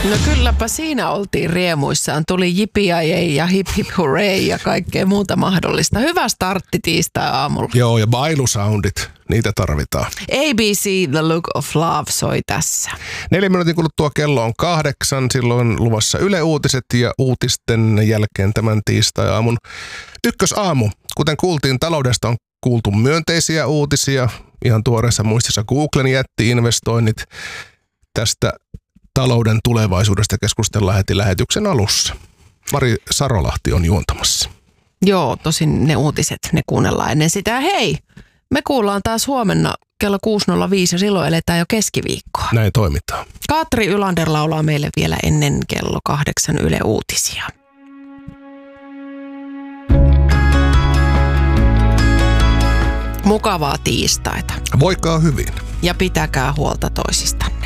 No kylläpä siinä oltiin riemuissaan. Tuli jipiajei ja hip hip hooray ja kaikkea muuta mahdollista. Hyvä startti tiistai-aamulla. Joo, ja bailusoundit, niitä tarvitaan. ABC The Look of Love soi tässä. 4 minuutin kuluttua kello on 8. Silloin luvassa Yle Uutiset ja uutisten jälkeen tämän tiistai-aamun ykkösaamu. Kuten kuultiin, taloudesta on kuultu myönteisiä uutisia. Ihan tuoreessa muistissa Googlen jätti-investoinnit. Tästä talouden tulevaisuudesta keskustellaan heti lähetyksen alussa. Mari Sarolahti on juontamassa. Joo, tosin ne uutiset, ne kuunnellaan ennen sitä. Hei, me kuullaan taas huomenna kello 6.05 ja silloin eletään jo keskiviikkoa. Näin toimitaan. Katri Ylander laulaa meille vielä ennen kello 8 Yle Uutisia. Mukavaa tiistaita. Voikaa hyvin. Ja pitäkää huolta toisistanne.